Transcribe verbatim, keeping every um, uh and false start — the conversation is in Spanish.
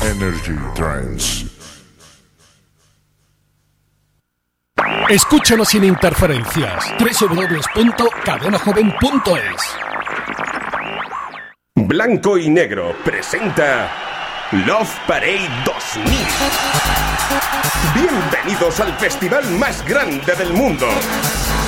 Energy Trance. Escúchanos sin interferencias. doble u doble u doble u punto cadena joven punto es. Blanco y Negro presenta Love Parade dos mil. Bienvenidos al festival más grande del mundo.